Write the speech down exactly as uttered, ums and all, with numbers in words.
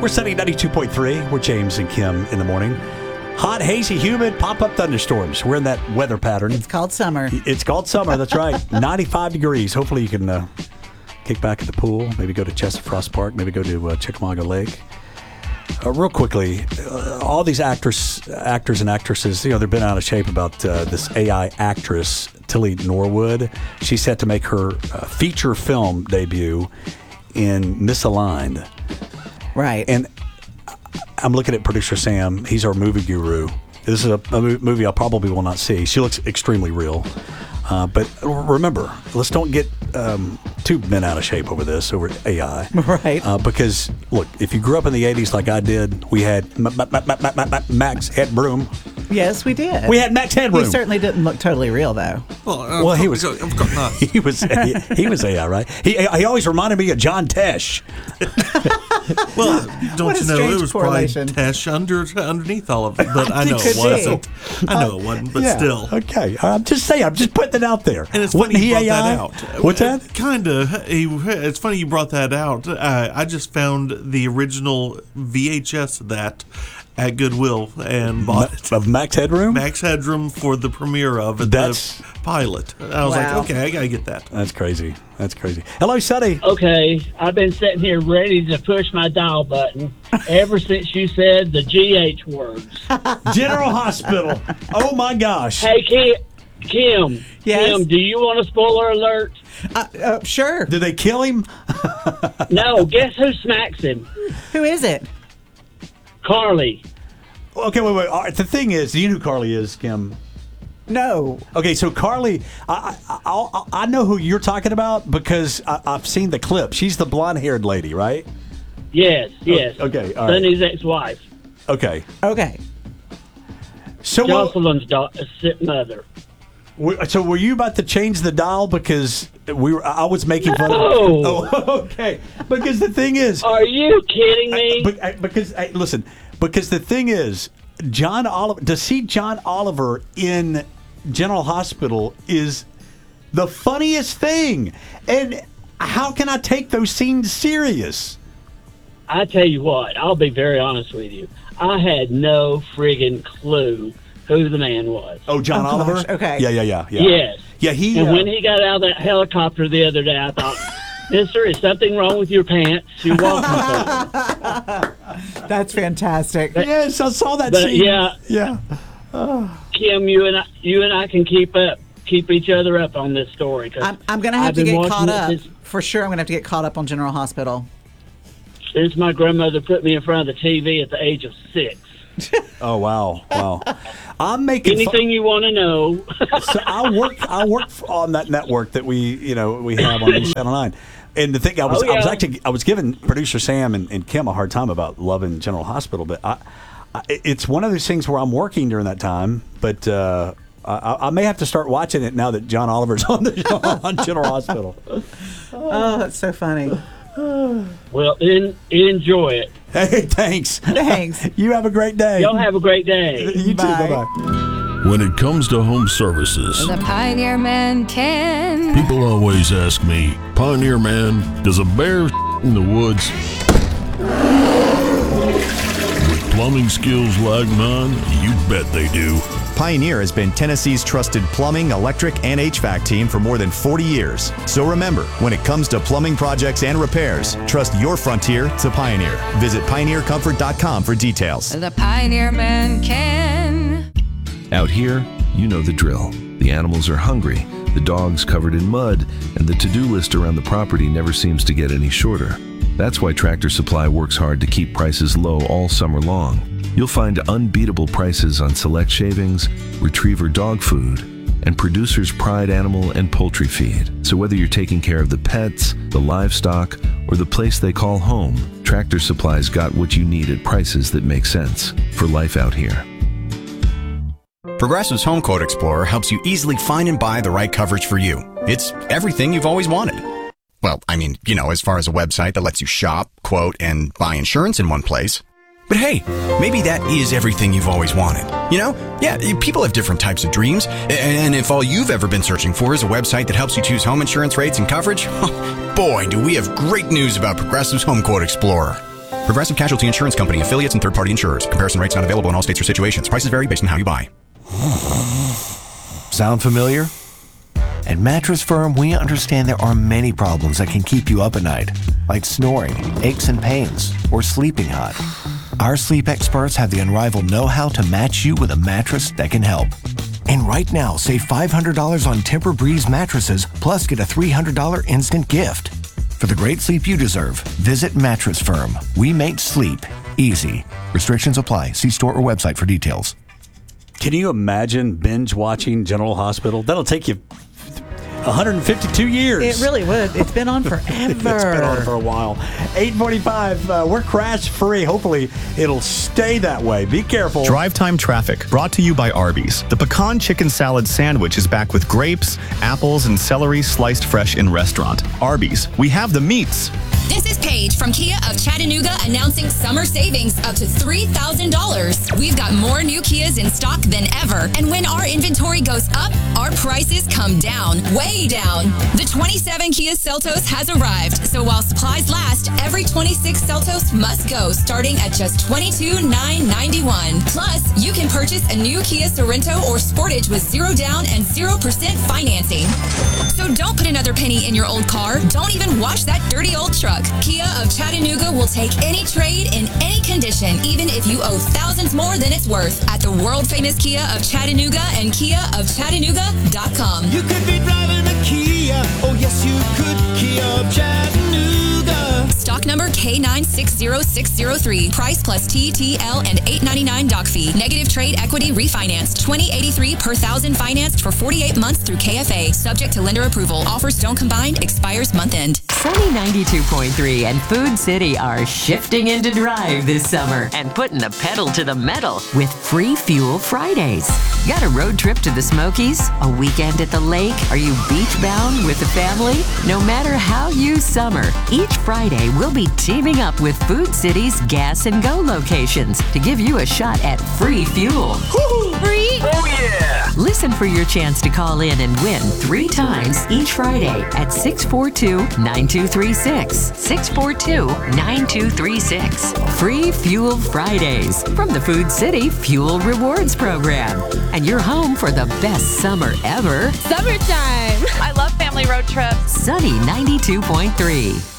We're Sunny ninety-two point three. We're James and Kim in the morning. Hot, hazy, humid, pop-up thunderstorms. We're in that weather pattern. It's called summer. It's called summer, that's right. ninety-five degrees. Hopefully you can uh, kick back at the pool. Maybe go to Chester Frost Park. Maybe go to uh, Chickamauga Lake. Uh, real quickly, uh, all these actors, actors and actresses, you know, they've been out of shape about uh, this A I actress, Tilly Norwood. She's set to make her uh, feature film debut in Misaligned. Right. And I'm looking at producer Sam. He's our movie guru. This is a, a movie I probably will not see. She looks extremely real. Uh, but remember, let's don't get um, too bent out of shape over this, over A I. Right. Uh, because, look, if you grew up in the eighties like I did, we had M- M- M- M- M- Max Headroom. Yes, we did. We had Max Headroom. He certainly didn't look totally real, though. Well, uh, Well, he was. Of course not. He was. He, he was A I, right? He he always reminded me of John Tesh. Well, don't What a you know strange it was probably correlation. Tesh under underneath all of it, but I know Could it be. wasn't. I know it wasn't, but Yeah. still. Okay. I'm just saying. I'm just putting it out there. And it's Wasn't funny you he brought A I? that out. What's that? Kind of. It's funny you brought that out. Uh, I just found the original V H S of that at Goodwill and bought it. Of Max Headroom? Max Headroom for the premiere of it, That's- the pilot. And I was Wow. like, okay, I gotta get that. That's crazy. That's crazy. Hello, Sonny. Okay, I've been sitting here ready to push my dial button ever since you said the G H words. General Hospital. Oh, my gosh. Hey, Kim, Kim, Yes? Kim, do you want a spoiler alert? Uh, uh, sure. Did they kill him? No, guess who smacks him? Who is it? Carly. Okay, wait, wait. All right, the thing is, do you know who Carly is, Kim? No. Okay, so Carly, I I, I, I know who you're talking about because I, I've seen the clip. She's the blonde-haired lady, right? Yes, yes. okay, all right. Sonny's ex-wife. Okay. Okay. So, what, Jocelyn's da- mother. w- so were you about to change the dial because we were? I was making fun No. of. Oh, okay. Because the thing is, Are you kidding me? But, uh, because uh, listen, because the thing is, John Oliver to see John Oliver in General Hospital is the funniest thing. And how can I take those scenes serious? I tell you what, I'll be very honest with you. I had no friggin' clue who the man was. Oh, John Oh, Oliver. gosh, okay. Yeah, yeah, yeah, yeah. Yes. Yeah, he. And uh, when he got out of that helicopter the other day, I thought, Mister, is something wrong with your pants? You're welcome. That's fantastic. yes, I saw that But scene. yeah, Yeah. Kim, you and I, you and I can keep up, keep each other up on this story. Cause I'm, I'm going to have I've to been get watching caught it up. Since, For sure, I'm going to have to get caught up on General Hospital. since my grandmother put me in front of the T V at the age of six. Oh wow, wow. I'm making. Anything you want to know? Fun- so I work. I work on that network that we, you know, we have on News Channel Nine. And the thing I was, Oh, yeah. I was actually, I was giving producer Sam and, and Kim a hard time about loving General Hospital, but I, I, it's one of those things where I'm working during that time, but uh, I, I may have to start watching it now that John Oliver's on the show on General Hospital. Oh, that's so funny. Well, in, enjoy it. Hey, thanks. Thanks. You have a great day. Y'all have a great day. You too. Bye. Bye bye. When it comes to home services, The Pioneer Man can. people always ask me, Pioneer Man, does a bear in the woods? With plumbing skills like mine, you bet they do. Pioneer has been Tennessee's trusted plumbing, electric, and H V A C team for more than forty years. So remember, when it comes to plumbing projects and repairs, trust your frontier to Pioneer. Visit pioneer comfort dot com for details. The Pioneer Man can. Out here, you know the drill. The animals are hungry, the dog's covered in mud, and the to-do list around the property never seems to get any shorter. That's why Tractor Supply works hard to keep prices low all summer long. You'll find unbeatable prices on select shavings, retriever dog food, and Producer's Pride animal and poultry feed. So whether you're taking care of the pets, the livestock, or the place they call home, Tractor Supply's got what you need at prices that make sense for life out here. Progressive's Home Quote Explorer helps you easily find and buy the right coverage for you. It's everything you've always wanted. Well, I mean, you know, as far as a website that lets you shop, quote, and buy insurance in one place. But hey, maybe that is everything you've always wanted. You know? Yeah, people have different types of dreams. And if all you've ever been searching for is a website that helps you choose home insurance rates and coverage, boy, do we have great news about Progressive's Home Quote Explorer. Progressive Casualty Insurance Company, affiliates, and third-party insurers. Comparison rates not available in all states or situations. Prices vary based on how you buy. Sound familiar? At Mattress Firm, we understand there are many problems that can keep you up at night, like snoring, aches and pains, or sleeping hot. Our sleep experts have the unrivaled know-how to match you with a mattress that can help. And right now, save five hundred dollars on Tempur-Breeze mattresses, plus get a three hundred dollars instant gift. For the great sleep you deserve, visit Mattress Firm. We make sleep easy. Restrictions apply. See store or website for details. Can you imagine binge watching General Hospital? That'll take you one hundred fifty-two years. It really would. It's been on forever. It's been on for a while. eight forty-five, uh, we're crash free. Hopefully, it'll stay that way. Be careful. Drive Time Traffic, brought to you by Arby's. The pecan chicken salad sandwich is back with grapes, apples, and celery sliced fresh in restaurant. Arby's, we have the meats. This is Paige from Kia of Chattanooga announcing summer savings up to three thousand dollars. We've got more new Kias in stock than ever. And when our inventory goes up, our prices come down, way down. The twenty-seven Kia Seltos has arrived. So while supplies last, every twenty-six Seltos must go, starting at just twenty-two thousand nine hundred ninety-one dollars. Plus, you can purchase a new Kia Sorento or Sportage with zero down and zero percent financing. So don't put another penny in your old car. Don't even wash that dirty old truck. Kia of Chattanooga will take any trade in any condition, even if you owe thousands more than it's worth, at the world-famous Kia of Chattanooga and kia of chattanooga dot com. You could be driving a Kia. Oh, yes, you could. Kia of Chattanooga. Stock number K nine six zero six zero three. Price plus T T L and eight ninety-nine doc fee. Negative trade equity refinanced. twenty eighty-three per thousand financed for forty-eight months through K F A. Subject to lender approval. Offers don't combine. Expires month end. Sunny ninety-two point three and Food City are shifting into drive this summer and putting the pedal to the metal with Free Fuel Fridays. Got a road trip to the Smokies? A weekend at the lake? Are you beach bound with the family? No matter how you summer, each Friday we'll be teaming up with Food City's Gas and Go locations to give you a shot at free fuel. Free? Oh, yeah! Listen for your chance to call in and win three times each Friday at six four two, nine two three six. six four two, nine two three six. Free Fuel Fridays from the Food City Fuel Rewards Program. And you're home for the best summer ever. Summertime! I love family road trips. Sunny ninety-two point three.